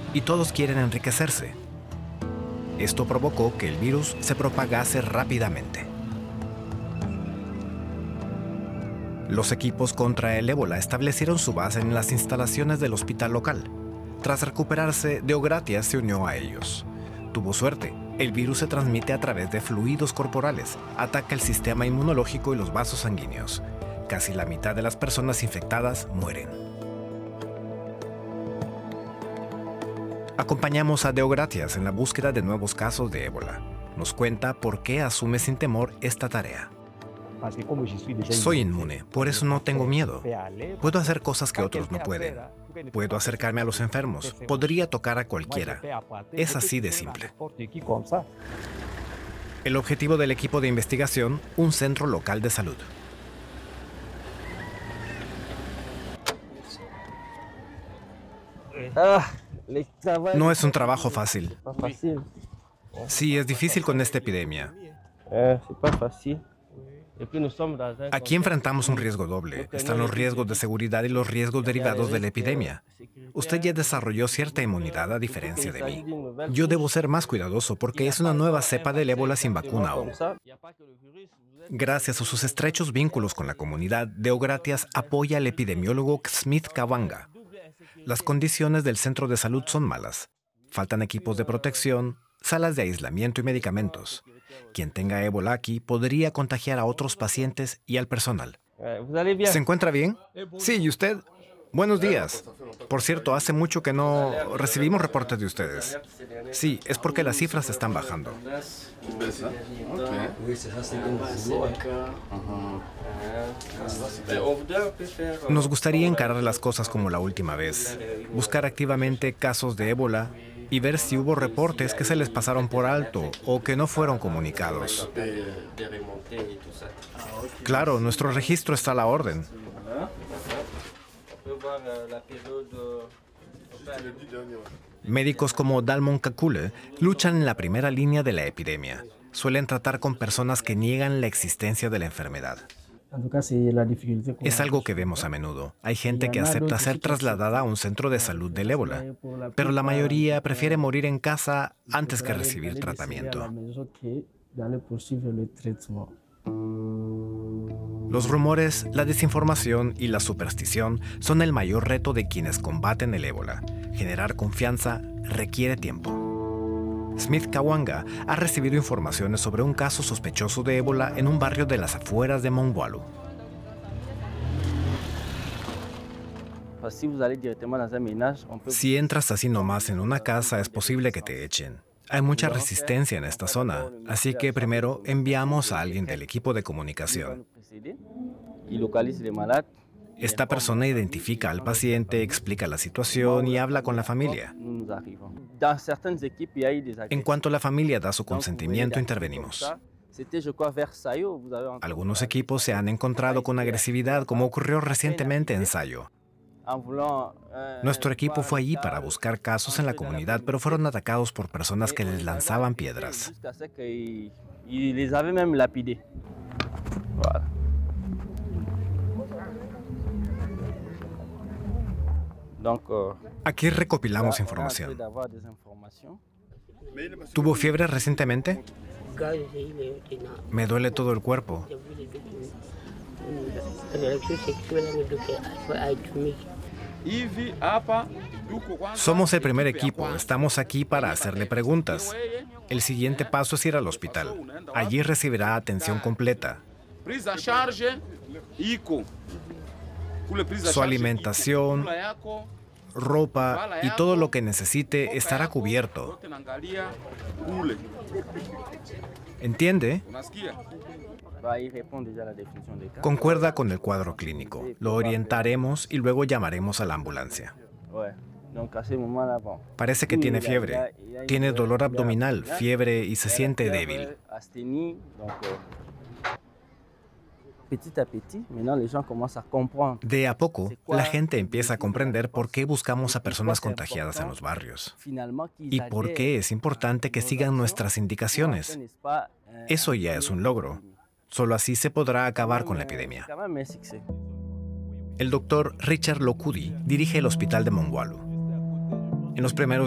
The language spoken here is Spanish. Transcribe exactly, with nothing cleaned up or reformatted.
y todos quieren enriquecerse. Esto provocó que el virus se propagase rápidamente. Los equipos contra el ébola establecieron su base en las instalaciones del hospital local. Tras recuperarse, Deogratias se unió a ellos. Tuvo suerte. El virus se transmite a través de fluidos corporales, ataca el sistema inmunológico y los vasos sanguíneos. Casi la mitad de las personas infectadas mueren. Acompañamos a Deogratias en la búsqueda de nuevos casos de ébola. Nos cuenta por qué asume sin temor esta tarea. Soy inmune, por eso no tengo miedo. Puedo hacer cosas que otros no pueden. Puedo acercarme a los enfermos. Podría tocar a cualquiera. Es así de simple. El objetivo del equipo de investigación, un centro local de salud. No es un trabajo fácil. Sí, es difícil con esta epidemia. Aquí enfrentamos un riesgo doble. Están los riesgos de seguridad y los riesgos derivados de la epidemia. Usted ya desarrolló cierta inmunidad a diferencia de mí. Yo debo ser más cuidadoso porque es una nueva cepa del ébola sin vacuna aún. Gracias a sus estrechos vínculos con la comunidad, Deogratias apoya al epidemiólogo Smith Kawanga. Las condiciones del centro de salud son malas. Faltan equipos de protección, salas de aislamiento y medicamentos. Quien tenga ébola aquí podría contagiar a otros pacientes y al personal. ¿Se encuentra bien? Sí, ¿y usted? Buenos días. Por cierto, hace mucho que no recibimos reportes de ustedes. Sí, es porque las cifras están bajando. Nos gustaría encarar las cosas como la última vez. Buscar activamente casos de ébola y ver si hubo reportes que se les pasaron por alto o que no fueron comunicados. Claro, nuestro registro está a la orden. Médicos como Dalmon Kakule luchan en la primera línea de la epidemia. Suelen tratar con personas que niegan la existencia de la enfermedad. Es algo que vemos a menudo. Hay gente que acepta ser trasladada a un centro de salud del ébola, pero la mayoría prefiere morir en casa antes que recibir tratamiento. Los rumores, la desinformación y la superstición son el mayor reto de quienes combaten el ébola. Generar confianza requiere tiempo. Smith Kawanga ha recibido informaciones sobre un caso sospechoso de ébola en un barrio de las afueras de Mongwalu. Si entras así nomás en una casa, es posible que te echen. Hay mucha resistencia en esta zona, así que primero enviamos a alguien del equipo de comunicación. Esta persona identifica al paciente, explica la situación y habla con la familia. En cuanto la familia da su consentimiento, intervenimos. Algunos equipos se han encontrado con agresividad, como ocurrió recientemente en Sayo. Nuestro equipo fue allí para buscar casos en la comunidad, pero fueron atacados por personas que les lanzaban piedras. Aquí recopilamos información. ¿Tuvo fiebre recientemente? Me duele todo el cuerpo. Somos el primer equipo. Estamos aquí para hacerle preguntas. El siguiente paso es ir al hospital. Allí recibirá atención completa. Su alimentación, ropa y todo lo que necesite estará cubierto. ¿Entiende? Concuerda con el cuadro clínico. Lo orientaremos y luego llamaremos a la ambulancia. Parece que tiene fiebre. Tiene dolor abdominal, fiebre y se siente débil. De a poco, la gente empieza a comprender por qué buscamos a personas contagiadas en los barrios y por qué es importante que sigan nuestras indicaciones. Eso ya es un logro. Solo así se podrá acabar con la epidemia. El doctor Richard Lokudi dirige el hospital de Mongwalu. En los primeros